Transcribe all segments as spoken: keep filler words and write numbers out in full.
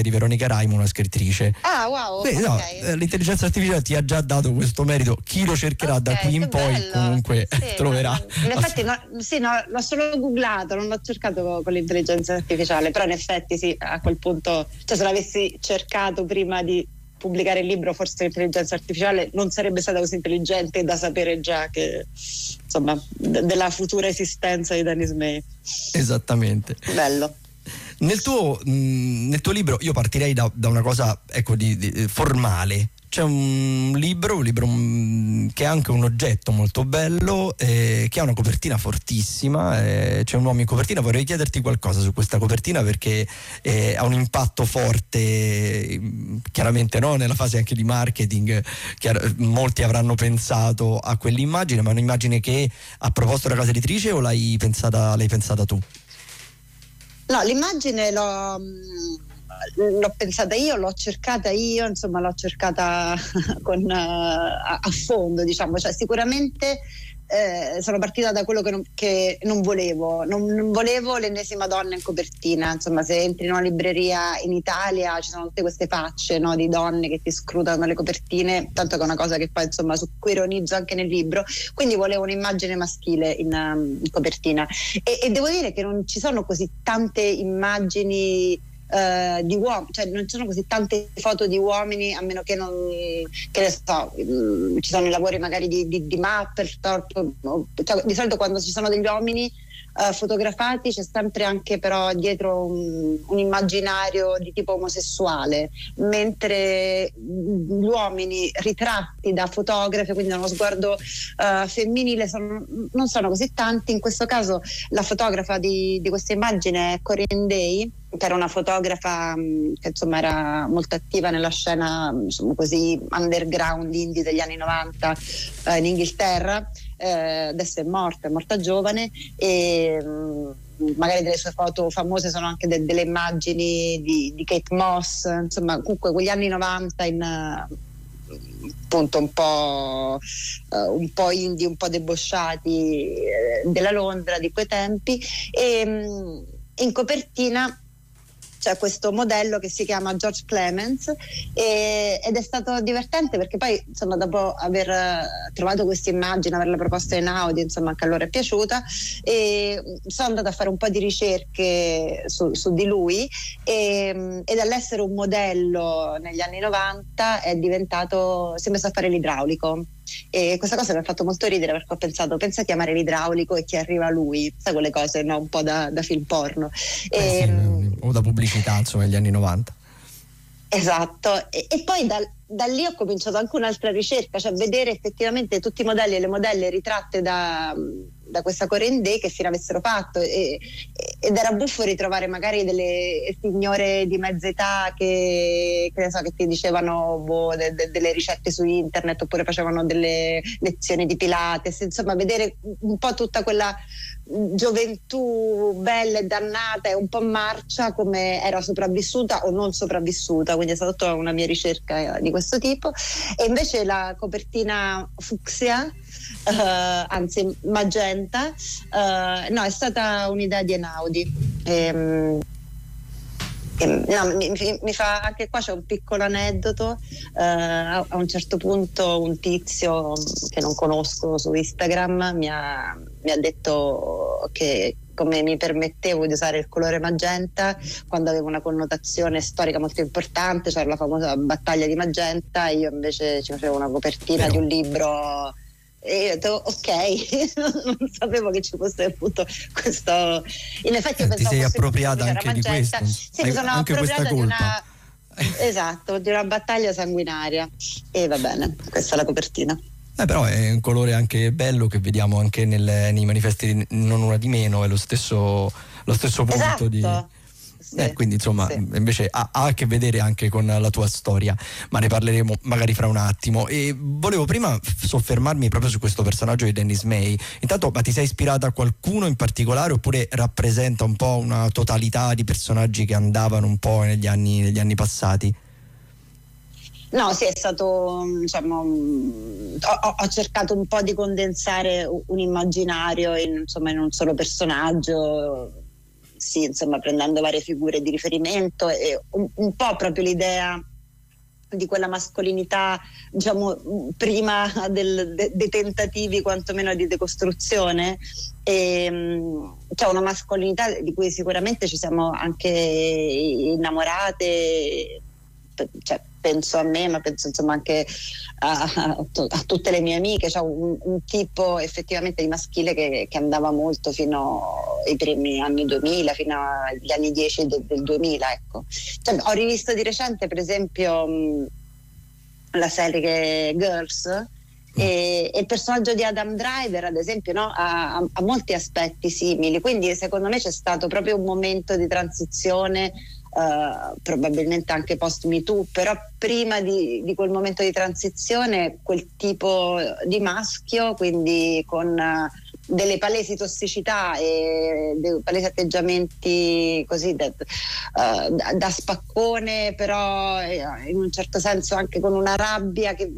di Veronica Raimo, una scrittrice. Ah, wow. Beh, no, Okay. l'intelligenza artificiale ti ha già dato questo merito. Chi lo cercherà da Okay, qui in che poi bello. comunque Sì, troverà. no, no, in effetti no, sì, no, l'ho solo googlato, non l'ho cercato co- con l'intelligenza artificiale, però in effetti sì, a quel punto, cioè se l'avessi cercato prima di pubblicare il libro, forse l'intelligenza artificiale non sarebbe stata così intelligente da sapere già che, insomma, d- della futura esistenza di Dennis May. Esattamente. Bello. Nel tuo, mh, nel tuo libro io partirei da, da una cosa, ecco, di, di- formale. C'è un libro, un libro mh, che è anche un oggetto molto bello, eh, che ha una copertina fortissima, eh, c'è un uomo in copertina. Vorrei chiederti qualcosa su questa copertina, perché eh, ha un impatto forte, mh, chiaramente, no? Nella fase anche di marketing. Chiar- molti avranno pensato a quell'immagine, ma è un'immagine che ha proposto la casa editrice o l'hai pensata, l'hai pensata tu? No, l'immagine l'ho, mh, l'ho pensata io, l'ho cercata io, insomma l'ho cercata con, eh, a, a fondo, diciamo, cioè sicuramente eh, sono partita da quello che non, che non volevo, non, non volevo l'ennesima donna in copertina. Insomma, se entri in una libreria in Italia ci sono tutte queste facce, no, di donne che ti scrutano le copertine, tanto che è una cosa che poi, insomma, su cui ironizzo anche nel libro, quindi volevo un'immagine maschile in, um, in copertina. E, e devo dire che non ci sono così tante immagini eh, di uomini, cioè non ci sono così tante foto di uomini, a meno che non, che ne so, mh, ci sono i lavori magari di, di, di Mapplethorpe, o- cioè, di solito quando ci sono degli uomini eh, fotografati c'è sempre anche però dietro un, un immaginario di tipo omosessuale, mentre gli uomini ritratti da fotografi, quindi uno sguardo eh, femminile, sono, non sono così tanti. In questo caso la fotografa di, di questa immagine è Corinne Day, che era una fotografa mh, che insomma era molto attiva nella scena, insomma, così underground indie degli anni novanta eh, in Inghilterra. Eh, adesso è morta, è morta giovane, e mh, magari delle sue foto famose sono anche de- delle immagini di, di Kate Moss, insomma comunque quegli anni novanta in uh, appunto un po', uh, un po' indie, un po' debosciati eh, della Londra di quei tempi. E mh, in copertina c'è questo modello che si chiama George Clemens, e, ed è stato divertente perché poi, insomma, dopo aver eh, trovato questa immagine, averla proposta in audio, insomma anche a loro è piaciuta, e sono andata a fare un po' di ricerche su, su di lui, e, e dall'essere un modello negli anni novanta è diventato, si è messo a fare l'idraulico. E questa cosa mi ha fatto molto ridere, perché ho pensato, pensa a chiamare l'idraulico e chi arriva lui, sai, quelle cose, no? Un po' da, da film porno. Eh E, sì, o da pubblicità, insomma, negli anni novanta. esatto, e, e poi da, da lì ho cominciato anche un'altra ricerca, cioè vedere effettivamente tutti i modelli e le modelle ritratte da, da questa Corinne Day che fine avessero fatto, e, ed era buffo ritrovare magari delle signore di mezza età che, che ne so, che ti dicevano boh, de, de, delle ricette su internet, oppure facevano delle lezioni di Pilates, insomma vedere un po' tutta quella gioventù bella e dannata e un po' marcia, come era sopravvissuta o non sopravvissuta. Quindi è stata tutta una mia ricerca di questo tipo. E invece la copertina fucsia, uh, anzi magenta, uh, no, è stata un'idea di Einaudi. E, no, mi, mi fa anche qua c'è un piccolo aneddoto. Uh, a, a un certo punto un tizio che non conosco su Instagram mi ha, mi ha detto che come mi permettevo di usare il colore magenta quando avevo una connotazione storica molto importante, cioè la famosa battaglia di Magenta. Io invece ci facevo una copertina Però. di un libro. E io ho detto ok, non sapevo che ci fosse appunto questo. In effetti Eh, io ti pensavo sei fosse appropriata era anche di magenta. questo. Sì, Hai mi sono anche questa appropriata di colpa. una esatto, di una battaglia sanguinaria, e va bene, questa è la copertina. Eh, però è un colore anche bello che vediamo anche nel, nei manifesti di Non Una di Meno, è lo stesso, lo stesso punto Esatto. di... Sì, Eh, quindi insomma sì. invece ha, ha a che vedere anche con la tua storia, ma ne parleremo magari fra un attimo. E volevo prima soffermarmi proprio su questo personaggio di Dennis May. Intanto, ma ti sei ispirata a qualcuno in particolare, oppure rappresenta un po' una totalità di personaggi che andavano un po' negli anni, negli anni passati? No, sì, è stato, diciamo, ho, ho cercato un po' di condensare un immaginario in, insomma, in un solo personaggio. sì, insomma, prendendo varie figure di riferimento e un, un po' proprio l'idea di quella mascolinità, diciamo, prima del, de, dei tentativi quantomeno di decostruzione, e c'è una mascolinità di cui sicuramente ci siamo anche innamorate, cioè, penso a me, ma penso insomma anche a, a, a tutte le mie amiche. C'è un, un tipo effettivamente di maschile che, che andava molto fino ai primi anni duemila, fino agli anni dieci del, del duemila, ecco. Cioè, ho rivisto di recente per esempio mh, la serie Girls, e, e il personaggio di Adam Driver ad esempio, no, ha, ha molti aspetti simili, quindi secondo me c'è stato proprio un momento di transizione, Uh, probabilmente anche post Me Too, però prima di, di quel momento di transizione quel tipo di maschio, quindi con uh, delle palesi tossicità e dei palesi atteggiamenti così da, uh, da, da spaccone, però eh, in un certo senso anche con una rabbia che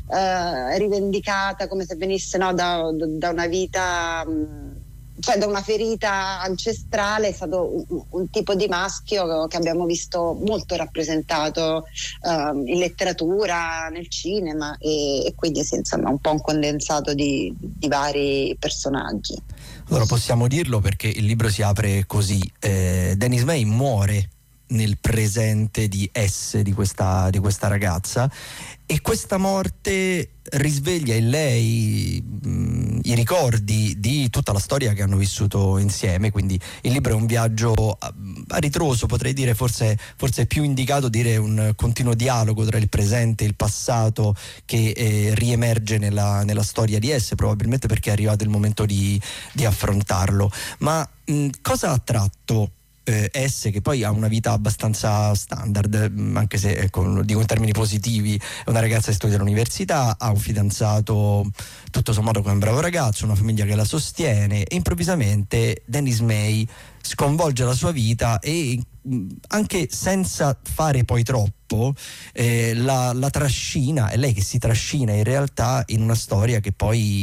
uh, rivendicata, come se venisse, no, da, da una vita um, cioè da una ferita ancestrale. È stato un, un tipo di maschio che abbiamo visto molto rappresentato uh, in letteratura, nel cinema, e, e quindi sì, insomma un po' un condensato di, di vari personaggi. Allora possiamo dirlo perché il libro si apre così: eh, Dennis May muore nel presente di S, di questa, di questa ragazza, e questa morte risveglia in lei mh, i ricordi di tutta la storia che hanno vissuto insieme. Quindi il libro è un viaggio a, a ritroso, potrei dire, forse, forse è più indicato dire un continuo dialogo tra il presente e il passato che eh, riemerge nella, nella storia di S, probabilmente perché è arrivato il momento di, di affrontarlo. Ma mh, cosa ha attratto Eh, S, che poi ha una vita abbastanza standard, anche se, ecco, lo dico in termini positivi, è una ragazza che studia all'università, ha un fidanzato tutto sommato come un bravo ragazzo, una famiglia che la sostiene, e improvvisamente Dennis May sconvolge la sua vita e anche senza fare poi troppo eh, la, la trascina, è lei che si trascina in realtà in una storia che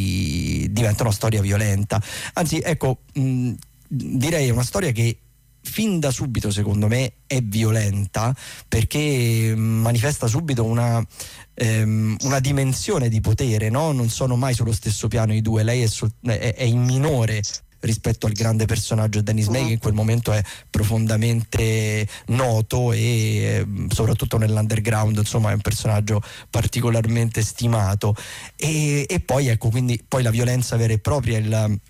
poi diventa una storia violenta. Anzi, ecco, mh, direi una storia che fin da subito secondo me è violenta, perché manifesta subito una, ehm, una dimensione di potere, no? Non sono mai sullo stesso piano i due. Lei è, sol- è, è in minore rispetto al grande personaggio Dennis May, che in quel momento è profondamente noto e soprattutto nell'underground, insomma, è un personaggio particolarmente stimato. E, e poi ecco, quindi poi la violenza vera e propria, il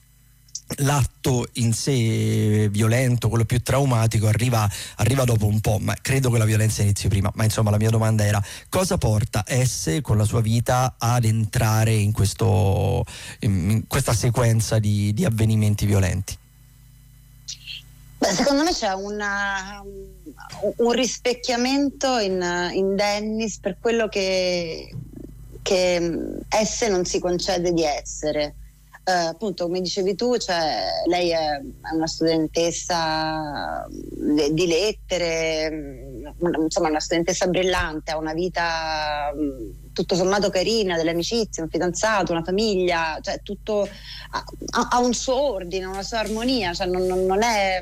l'atto in sé violento, quello più traumatico, arriva, arriva dopo un po', ma credo che la violenza inizi prima. Ma insomma la mia domanda era: cosa porta S con la sua vita ad entrare in, questo, in questa sequenza di, di avvenimenti violenti? Beh, secondo me c'è una, un rispecchiamento in, in Dennis per quello che, che S non si concede di essere. Uh, appunto, come dicevi tu, cioè, lei è una studentessa di lettere, insomma una studentessa brillante, ha una vita tutto sommato carina, delle amicizie, un fidanzato, una famiglia, cioè tutto ha, ha un suo ordine, una sua armonia, cioè non, non, è,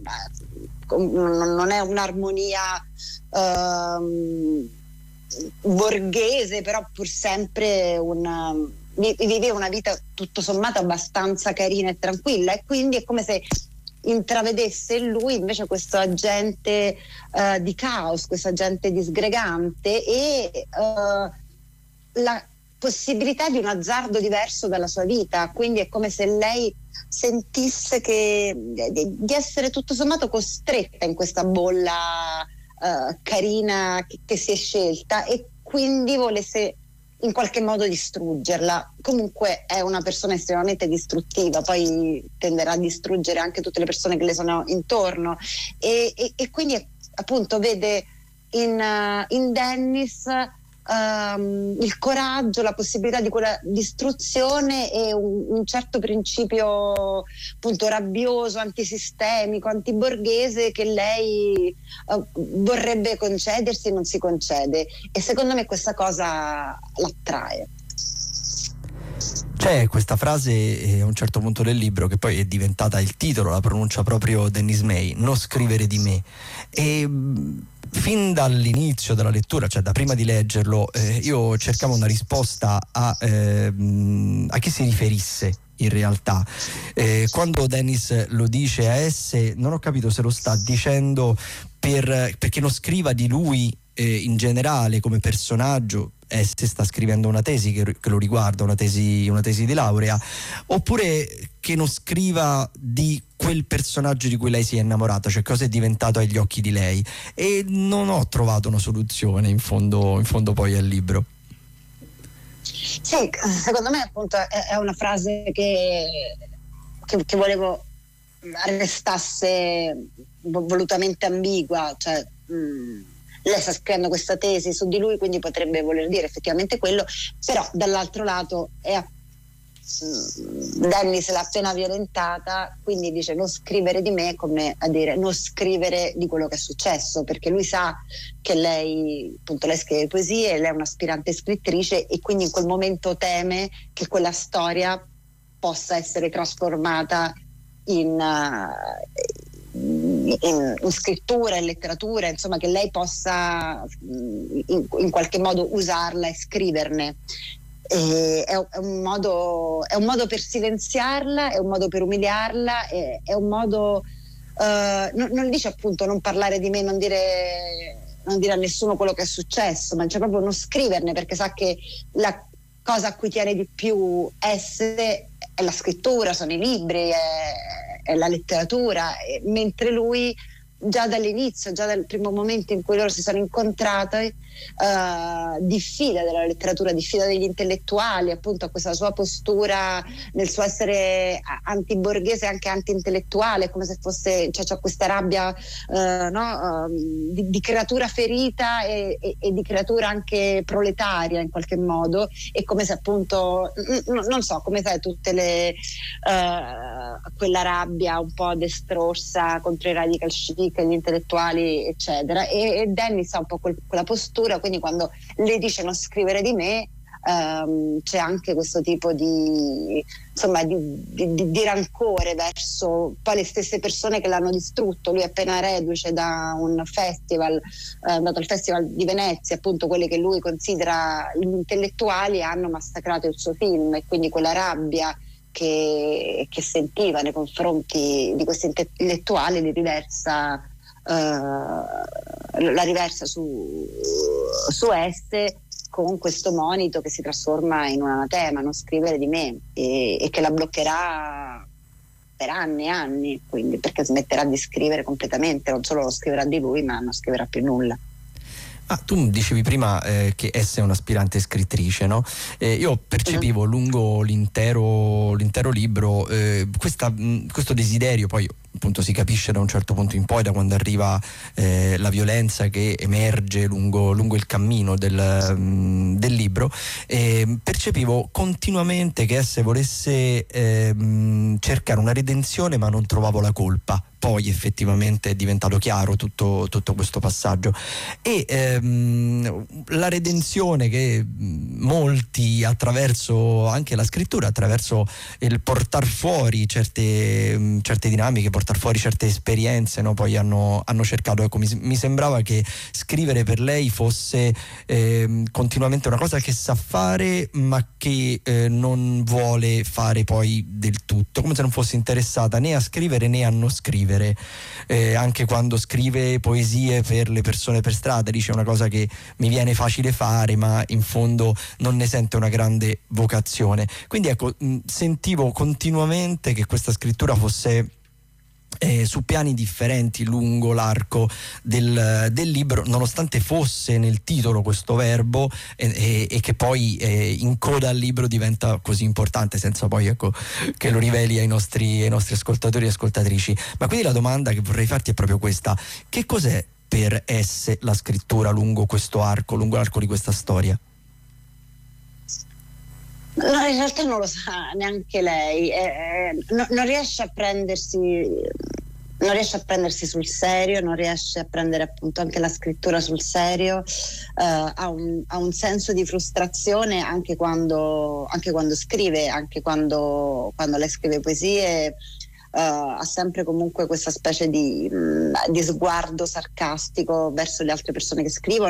non è un'armonia uh, borghese, però pur sempre una viveva una vita tutto sommato abbastanza carina e tranquilla, e quindi è come se intravedesse in lui invece questo agente uh, di caos, questo agente disgregante, e uh, la possibilità di un azzardo diverso dalla sua vita. Quindi è come se lei sentisse che, di, di essere tutto sommato costretta in questa bolla uh, carina che, che si è scelta, e quindi volesse in qualche modo distruggerla. Comunque è una persona estremamente distruttiva, poi tenderà a distruggere anche tutte le persone che le sono intorno, e, e, e quindi appunto vede in, uh, in Dennis um, il coraggio, la possibilità di quella distruzione e un, un certo principio appunto rabbioso, antisistemico, antiborghese che lei uh, vorrebbe concedersi e non si concede, e secondo me questa cosa l'attrae. C'è questa frase eh, a un certo punto del libro, che poi è diventata il titolo, la pronuncia proprio Dennis May: non scrivere di me. E mh, fin dall'inizio della lettura, cioè da prima di leggerlo, eh, io cercavo una risposta a, eh, mh, a chi si riferisse in realtà. Eh, quando Dennis lo dice a S, non ho capito se lo sta dicendo per, perché non scriva di lui eh, in generale come personaggio. S sta scrivendo una tesi che, che lo riguarda, una tesi, una tesi di laurea, oppure che non scriva di quel personaggio di cui lei si è innamorata, cioè cosa è diventato agli occhi di lei. E non ho trovato una soluzione in fondo, in fondo poi al libro. Sì, secondo me appunto è una frase che, che, che volevo restasse volutamente ambigua, cioè mh, lei sta scrivendo questa tesi su di lui, quindi potrebbe voler dire effettivamente quello, però dall'altro lato è Dennis l'ha appena violentata, quindi dice non scrivere di me, come a dire non scrivere di quello che è successo, perché lui sa che lei, appunto, lei scrive poesie, lei è un'aspirante scrittrice e quindi in quel momento teme che quella storia possa essere trasformata in, uh, in, in scrittura, in letteratura, insomma che lei possa in, in qualche modo usarla e scriverne. E è, è, un modo, è un modo per silenziarla, è un modo per umiliarla, è, è un modo uh, non, non dice appunto non parlare di me, non dire, non dire a nessuno quello che è successo, ma c'è proprio non scriverne, perché sa che la cosa a cui tiene di più essere è la scrittura, sono i libri, è, è la letteratura, e, mentre lui già dall'inizio, già dal primo momento in cui loro si sono incontrati, uh, diffida della letteratura, diffida degli intellettuali, appunto a questa sua postura nel suo essere antiborghese e anche anti-intellettuale, come se fosse, cioè c'è questa rabbia uh, no, uh, di, di creatura ferita e, e, e di creatura anche proletaria in qualche modo, e come se appunto n- non so, come sai, tutte le uh, quella rabbia un po' destrorsa contro i radical chic, gli intellettuali eccetera, e, e Dennis ha un po' quel, quella postura, quindi quando le dice non scrivere di me um, c'è anche questo tipo di insomma di, di, di rancore verso poi le stesse persone che l'hanno distrutto. Lui è appena reduce da un festival, è andato al festival di Venezia, appunto quelli che lui considera gli intellettuali hanno massacrato il suo film, e quindi quella rabbia Che, che sentiva nei confronti di questi intellettuali li riversa, uh, la riversa su, su esse con questo monito che si trasforma in un anatema, non scrivere di me, e, e che la bloccherà per anni e anni, quindi, perché smetterà di scrivere completamente, non solo lo scriverà di lui ma non scriverà più nulla. Ah, tu dicevi prima eh, che essa è un'aspirante scrittrice, no? Eh, io percepivo uh-huh. lungo l'intero, l'intero libro eh, questa, mh, questo desiderio, poi appunto si capisce da un certo punto in poi, da quando arriva eh, la violenza che emerge lungo, lungo il cammino del, mh, del libro, eh, percepivo continuamente che essa volesse eh, mh, cercare una redenzione, ma non trovavo la colpa. Poi effettivamente è diventato chiaro tutto, tutto questo passaggio, e ehm, la redenzione che molti, attraverso anche la scrittura, attraverso il portar fuori certe, certe dinamiche, portar fuori certe esperienze, no? Poi hanno, hanno cercato, ecco, mi, mi sembrava che scrivere per lei fosse eh, continuamente una cosa che sa fare ma che eh, non vuole fare poi del tutto, come se non fosse interessata né a scrivere né a non scrivere. Eh, anche quando scrive poesie per le persone per strada dice una cosa che mi viene facile fare, ma in fondo non ne sente una grande vocazione. Quindi ecco, mh, sentivo continuamente che questa scrittura fosse Eh, su piani differenti lungo l'arco del, del libro, nonostante fosse nel titolo questo verbo e, e, e che poi eh, in coda al libro diventa così importante, senza poi, ecco, che lo riveli ai nostri, ai nostri ascoltatori e ascoltatrici. Ma quindi la domanda che vorrei farti è proprio questa: che cos'è per S la scrittura lungo questo arco, lungo l'arco di questa storia? No, in realtà non lo sa neanche lei, eh, no, non riesce a prendersi non riesce a prendersi sul serio, non riesce a prendere appunto anche la scrittura sul serio, eh, ha, un, ha un senso di frustrazione anche quando, anche quando scrive, anche quando, quando lei scrive poesie. Uh, ha sempre comunque questa specie di, mh, di sguardo sarcastico verso le altre persone che scrivono.